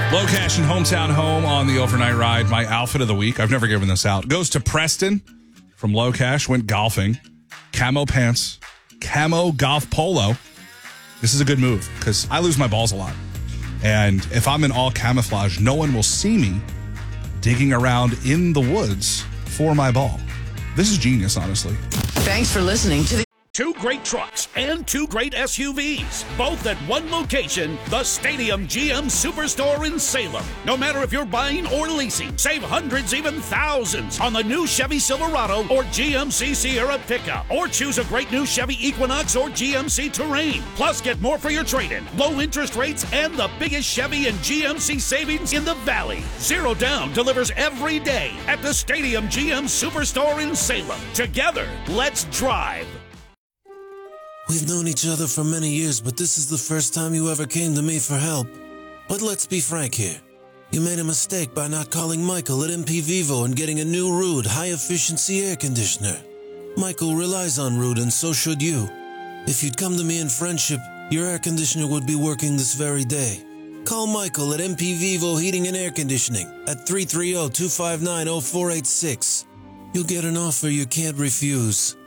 Low Cash and Hometown Home on the overnight ride. My outfit of the week, I've never given this out, goes to Preston from Low Cash. Went golfing. Camo pants, camo golf polo. This is a good move because I lose my balls a lot. And if I'm in all camouflage, no one will see me digging around in the woods for my ball. This is genius, honestly. Thanks for listening to the 2 great trucks and 2 great SUVs, both at one location, the Stadium GM Superstore in Salem. No matter if you're buying or leasing, save hundreds, even thousands on the new Chevy Silverado or GMC Sierra pickup. Or choose a great new Chevy Equinox or GMC Terrain. Plus, get more for your trade-in, low interest rates, and the biggest Chevy and GMC savings in the Valley. Zero Down delivers every day at the Stadium GM Superstore in Salem. Together, let's drive. We've known each other for many years, but this is the first time you ever came to me for help. But let's be frank here. You made a mistake by not calling Michael at MP Vivo and getting a new Ruud high-efficiency air conditioner. Michael relies on Ruud, and so should you. If you'd come to me in friendship, your air conditioner would be working this very day. Call Michael at MP Vivo Heating and Air Conditioning at 330-259-0486. You'll get an offer you can't refuse.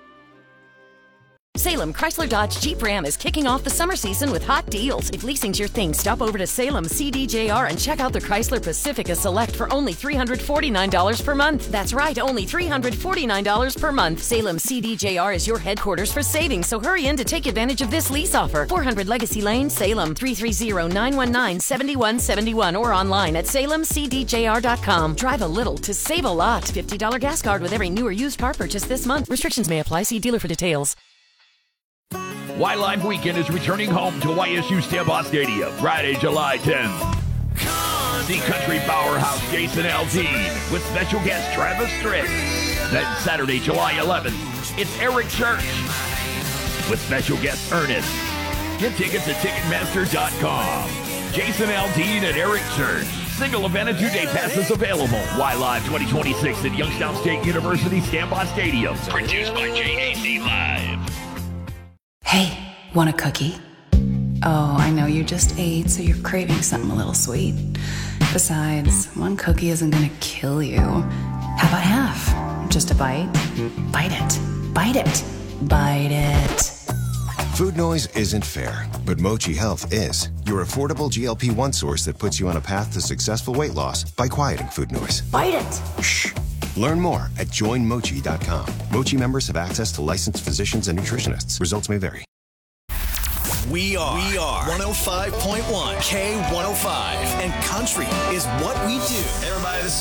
Salem Chrysler Dodge Jeep Ram is kicking off the summer season with hot deals. If leasing's your thing, stop over to Salem CDJR and check out the Chrysler Pacifica Select for only $349 per month. That's right, only $349 per month. Salem CDJR is your headquarters for savings, so hurry in to take advantage of this lease offer. 400 Legacy Lane, Salem, 330-919-7171 or online at salemcdjr.com. Drive a little to save a lot. $50 gas card with every new or used car purchase this month. Restrictions may apply. See dealer for details. Y-Live Weekend is returning home to YSU Stambaugh Stadium Friday, July 10th. The country powerhouse Jason Aldean with special guest Travis Tritt. Then Saturday, July 11th, it's Eric Church with special guest Ernest. Get tickets at Ticketmaster.com. Jason Aldean and Eric Church. Single event and 2-day passes available. Y-Live 2026 at Youngstown State University Stambaugh Stadium. Produced by JAC Live. Hey, want a cookie? Oh, I know you just ate, so you're craving something a little sweet. Besides, one cookie isn't gonna kill you. How about half? Just a bite? Bite it. Bite it. Bite it. Food noise isn't fair, but Mochi Health is. Your affordable GLP-1 source that puts you on a path to successful weight loss by quieting food noise. Bite it. Shh. Learn more at joinmochi.com. Mochi members have access to licensed physicians and nutritionists. Results may vary. We are 105.1 K105, and country is what we do. Everybody, this is